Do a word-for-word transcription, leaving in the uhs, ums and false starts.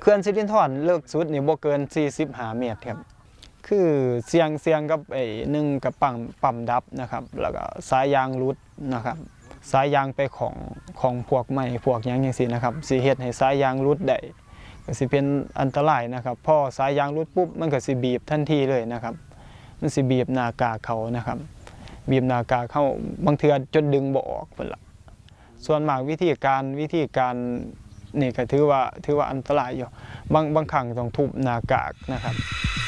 ขื่อนสิรินธรเลิกสุดนี่บ่เกินสี่สิบห้าเมตรครับคือเสียงเสียงกับไอ้หนึ่งกับปั๊มปั๊มดับนะครับแล้วก็สายยางรุดนะครับสายยางไปของของพวกไม้พวกหยังจังซี่นะครับสิเฮ็ดให้สายยางรุดได้ก็สิเป็นอันตรายนะครับพอสายยางรุดปุ๊บมันก็สิบีบทันทีเลยนะครับมันสิบีบหน้ากากเขานะครับบีบหน้ากากเขาบางเทื่อจนดึงบ่ออกพุ่นล่ะส่วนมากวิธีการวิธีการนี่ก็ถือว่าถือว่าอันตรายอยู่บางบางครั้งต้องทุบหน้ากากนะครับ